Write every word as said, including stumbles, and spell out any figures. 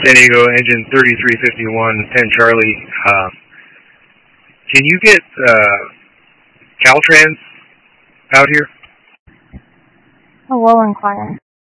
San Diego, engine thirty-three fifty-one, ten Charlie. Uh, can you get uh, Caltrans out here? I will inquire.